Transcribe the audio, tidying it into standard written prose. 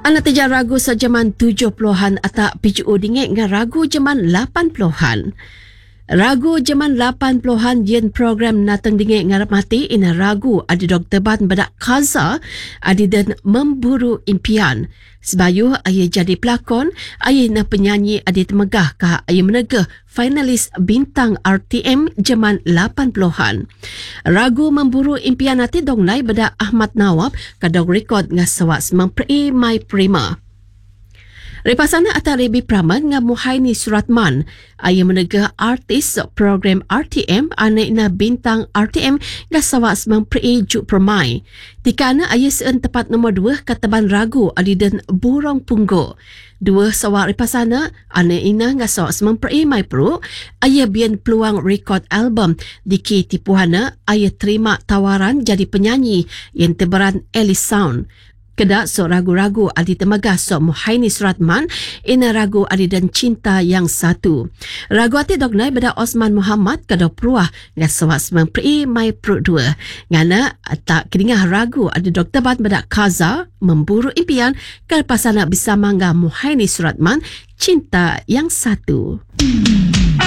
Anak teja ragu sa zaman 70-an atau PGO dingit dengan ragu zaman 80-an. Ragu zaman 80-an yen program natang dingit ngarap mati ina ragu adi Dr. Ban badak kaza adi dan memburu impian. Sebayu ayah jadi pelakon, ayah na penyanyi adi temegah kah ayah menegah finalis bintang RTM zaman 80-an. Ragu memburu impian nanti donglai badak Ahmad Nawab kadang rekod ngasawak semang mai prima. Repasana atas Rebi Praman dengan Muhaini Suratman. Ia menegah artis program RTM anak na bintang RTM dengan sawak semang juk permai. Tikana ia seun tepat nombor 2 kataban ragu adi dan burung punggo. Dua sawak repasana anak ina dengan sawak semang mai pro. Ia bian peluang rekod album di tipuhana. Ia terima tawaran jadi penyanyi yang tebaran Alice Sound. Kedak so ragu-ragu adi temagah so Muhaini Suratman ina ragu adi dan cinta yang satu. Ragu ati dognai beda Osman Muhammad kada peruah dengan sawak semang mai pro 2. Ngana tak kedingah ragu adi Dr. Ban beda kaza memburu impian kalau pasal nak bisa mangga Muhaini Suratman cinta yang satu.